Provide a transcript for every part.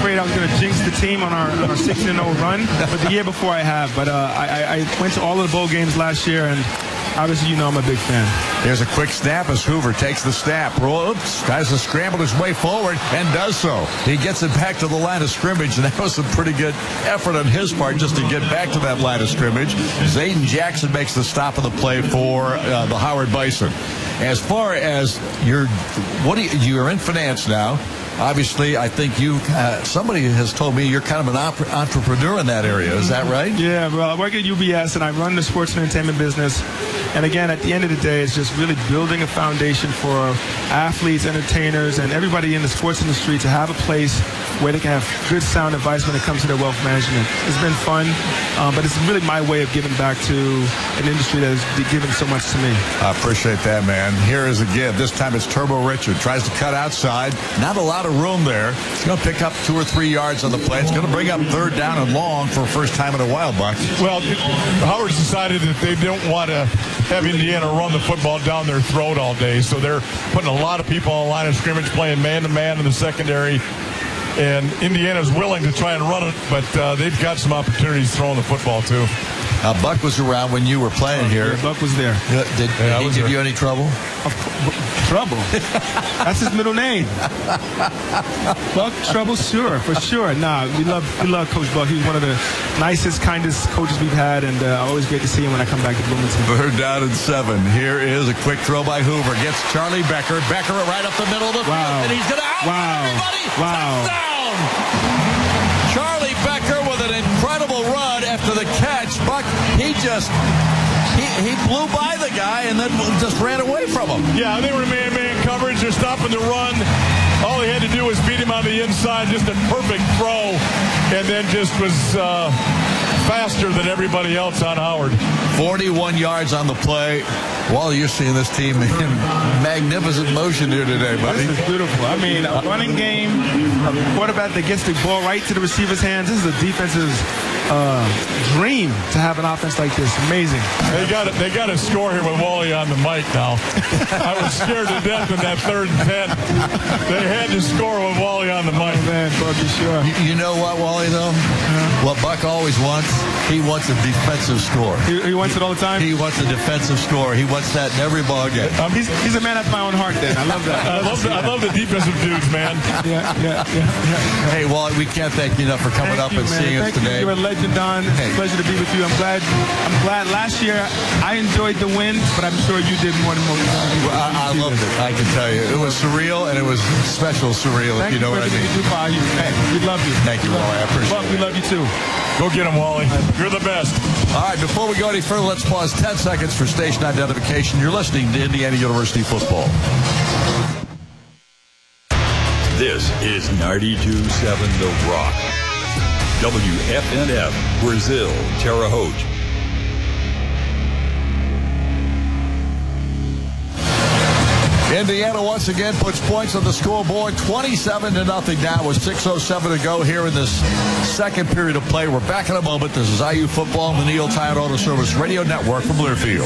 afraid I was going to jinx the team on our 16-0 run, but the year before I have. But I went to all of the bowl games last year, and obviously, I'm a big fan. Here's a quick snap as Hoover takes the snap. Tries to scramble his way forward and does so. He gets it back to the line of scrimmage, and that was a pretty good effort on his part just to get back to that line of scrimmage. Zayden Jackson makes the stop of the play for the Howard Bison. As far as you're in finance now. Obviously, I think somebody has told me you're kind of an entrepreneur in that area. Is that right? Yeah, well, I work at UBS, and I run the sports and entertainment business. And again, at the end of the day, it's just really building a foundation for athletes, entertainers, and everybody in the sports industry to have a place where they can have good, sound advice when it comes to their wealth management. It's been fun, but it's really my way of giving back to an industry that has given so much to me. I appreciate that, man. Here is a give. This time it's Turbo Richard. Tries to cut outside. Not a lot of room there. He's going to pick up 2 or 3 yards on the play. It's going to bring up 3rd down and long for first time in a while, Buck. Well, Howard's decided that they don't want to have Indiana run the football down their throat all day, so they're putting a lot of people on the line of scrimmage, playing man-to-man in the secondary. And Indiana's willing to try and run it, but they've got some opportunities throwing the football, too. Buck was around when you were playing here. Yeah, Buck was there. Did he give you any trouble? Trouble? That's his middle name. Buck Trouble, sure, for sure. Nah, we love Coach Buck. He's one of the nicest, kindest coaches we've had, and always great to see him when I come back to Bloomington. 3rd down and 7. Here is a quick throw by Hoover. Gets Charlie Becker. Becker right up the middle of the field, and he's going to out everybody. Touchdown! Charlie Becker with an incredible run after the catch. Buck, he blew by the guy and then just ran away from him. Yeah, they were man-man coverage. They're stopping the run. All he had to do was beat him on the inside. Just a perfect throw. And then just was faster than everybody else on Howard. 41 yards on the play. Wally, you're seeing this team in magnificent motion here today, buddy. This is beautiful. I mean, a running game, a quarterback that gets the ball right to the receiver's hands. This is a defensive dream to have an offense like this. Amazing. They got to score here with Wally on the mic now. I was scared to death in that 3rd and 10. They had to score with Wally on the mic. Man, Buggy, sure. You know what, Wally, though? What Buck always wants? He wants a defensive score. He wants it all the time? He wants a defensive score. He wants that in every ball game. He's a man after my own heart, then. I love that. I love the defensive dudes, man. Yeah. Hey, Wally, we can't thank you enough for coming up and seeing us today. You're a legend, Don. It's a pleasure to be with you. I'm glad. Last year, I enjoyed the win, but I'm sure you did more than most. I loved it. I can tell you. It was surreal, and it was special surreal, if you know what I mean. Thank you for everything you do for IU. We love you. Thank you, Wally. I appreciate it. We love you, too. Go get him, Wally. You're the best. All right, before we go any further, let's pause 10 seconds for station identification. You're listening to Indiana University football. This is 92.7 The Rock. WFNF, Brazil, Terre Haute. Indiana once again puts points on the scoreboard, 27-0 now with 6:07 to go here in this second period of play. We're back in a moment. This is IU football on the Neil Tide Auto Service Radio Network from Learfield.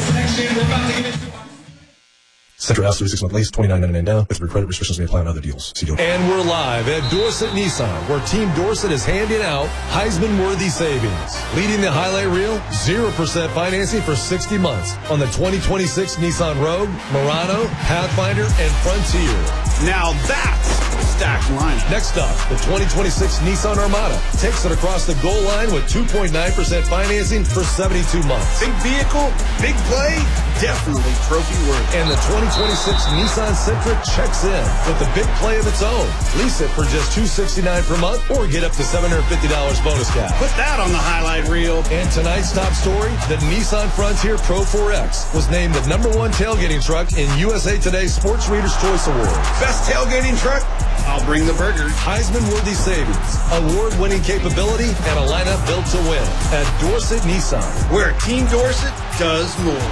Central House 36-month lease, $29.99 down. With credit restrictions may apply on other deals. See deal. And we're live at Dorsett Nissan, where Team Dorsett is handing out Heisman-worthy savings. Leading the highlight reel, 0% financing for 60 months on the 2026 Nissan Rogue, Murano, Pathfinder, and Frontier. Now that's stacked line. Next up, the 2026 Nissan Armada takes it across the goal line with 2.9% financing for 72 months. Big vehicle, big play, definitely trophy worthy. And the 2026 Nissan Sentra checks in with a big play of its own. Lease it for just $269 per month or get up to $750 bonus cash. Put that on the highlight reel. And tonight's top story, the Nissan Frontier Pro 4X was named the #1 tailgating truck in USA Today's Sports Reader's Choice Awards. Best tailgating truck? I'll bring the burgers. Heisman-worthy savings, award-winning capability, and a lineup built to win at Dorsett Nissan, where Team Dorsett does more.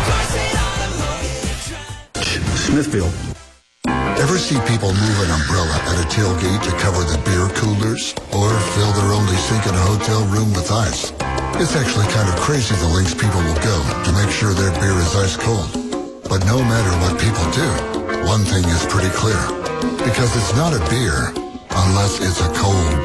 Smithfield. Ever see people move an umbrella at a tailgate to cover the beer coolers or fill their only sink in a hotel room with ice? It's actually kind of crazy the lengths people will go to make sure their beer is ice cold. But no matter what people do, one thing is pretty clear. Because it's not a beer unless it's a cold